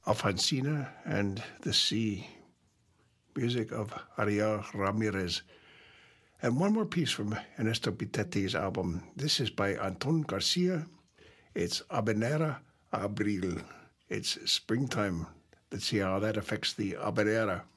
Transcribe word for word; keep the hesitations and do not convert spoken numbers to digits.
Alfonsina and the Sea, music of Ariel Ramirez. And one more piece from Ernesto Pitetti's album. This is by Anton Garcia. It's Habanera Abril. It's springtime. Let's see how that affects the habanera.